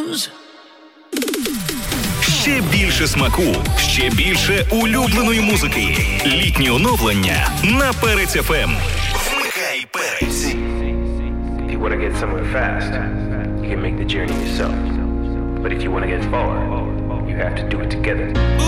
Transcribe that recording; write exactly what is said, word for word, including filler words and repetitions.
Ще більше смаку, ще більше улюбленої музики. Літнє оновлення на Перець еф ем. Вмикай Перець. If you want to get somewhere fast, you can make the journey yourself. But if you want to get far, you have to do it together.